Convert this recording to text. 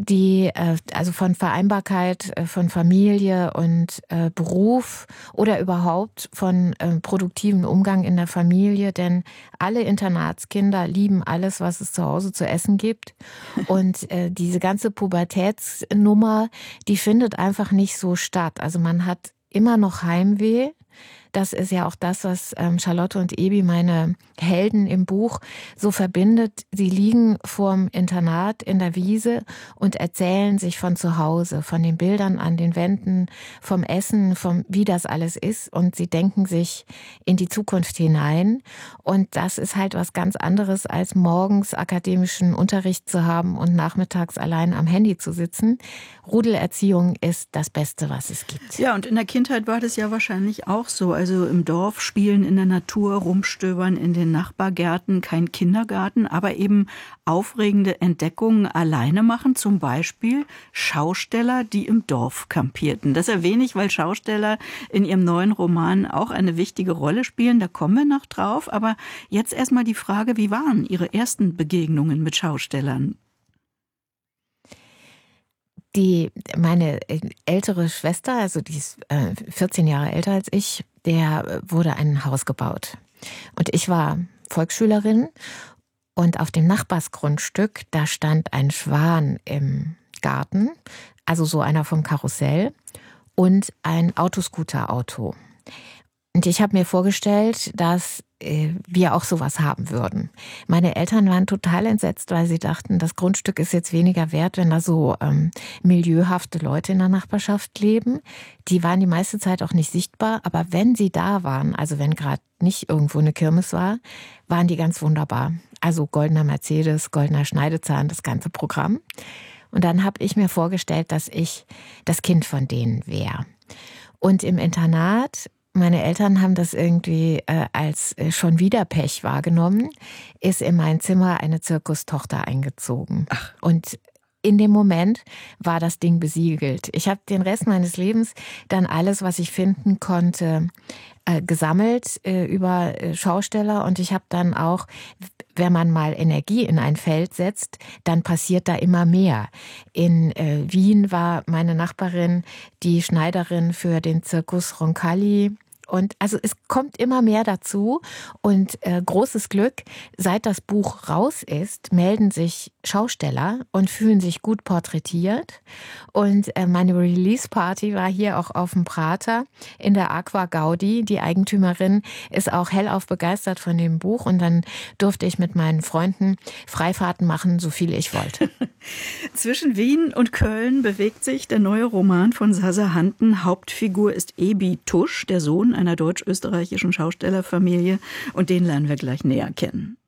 also von Vereinbarkeit von Familie und Beruf oder überhaupt von produktivem Umgang in der Familie, denn alle Internatskinder lieben alles, was es zu Hause zu essen gibt. Und diese ganze Pubertätsnummer, die findet einfach nicht so statt. Also man hat immer noch Heimweh. Das ist ja auch das, was Charlotte und Ebi, meine Helden im Buch, so verbindet. Sie liegen vorm Internat in der Wiese und erzählen sich von zu Hause, von den Bildern an den Wänden, vom Essen, wie das alles ist. Und sie denken sich in die Zukunft hinein. Und das ist halt was ganz anderes, als morgens akademischen Unterricht zu haben und nachmittags allein am Handy zu sitzen. Rudelerziehung ist das Beste, was es gibt. Ja, und in der Kindheit war das ja wahrscheinlich auch so. Also im Dorf spielen, in der Natur, rumstöbern in den Nachbargärten, kein Kindergarten, aber eben aufregende Entdeckungen alleine machen. Zum Beispiel Schausteller, die im Dorf kampierten. Das erwähne ich, weil Schausteller in ihrem neuen Roman auch eine wichtige Rolle spielen. Da kommen wir noch drauf. Aber jetzt erstmal die Frage, wie waren Ihre ersten Begegnungen mit Schaustellern? Meine ältere Schwester, also die ist 14 Jahre älter als ich, der wurde ein Haus gebaut. Und ich war Volksschülerin und auf dem Nachbarsgrundstück, da stand ein Schwan im Garten, also so einer vom Karussell und ein Autoscooter-Auto. Und ich habe mir vorgestellt, dass wir auch sowas haben würden. Meine Eltern waren total entsetzt, weil sie dachten, das Grundstück ist jetzt weniger wert, wenn da so milieuhafte Leute in der Nachbarschaft leben. Die waren die meiste Zeit auch nicht sichtbar, aber wenn sie da waren, also wenn gerade nicht irgendwo eine Kirmes war, waren die ganz wunderbar. Also goldener Mercedes, goldener Schneidezahn, das ganze Programm. Und dann habe ich mir vorgestellt, dass ich das Kind von denen wäre. Und im Internat, meine Eltern haben das irgendwie als schon wieder Pech wahrgenommen, ist in mein Zimmer eine Zirkustochter eingezogen. Ach. Und in dem Moment war das Ding besiegelt. Ich habe den Rest meines Lebens dann alles, was ich finden konnte, gesammelt über Schausteller. Und ich habe dann auch, wenn man mal Energie in ein Feld setzt, dann passiert da immer mehr. In Wien war meine Nachbarin die Schneiderin für den Zirkus Roncalli. Und also es kommt immer mehr dazu und großes Glück, seit das Buch raus ist, melden sich Schausteller und fühlen sich gut porträtiert. Und meine Release-Party war hier auch auf dem Prater in der Aqua Gaudi. Die Eigentümerin ist auch hellauf begeistert von dem Buch und dann durfte ich mit meinen Freunden Freifahrten machen, so viel ich wollte. Zwischen Wien und Köln bewegt sich der neue Roman von Sasa Hanten. Hauptfigur ist Ebi Tusch, der Sohn einer deutsch-österreichischen Schaustellerfamilie. Und den lernen wir gleich näher kennen.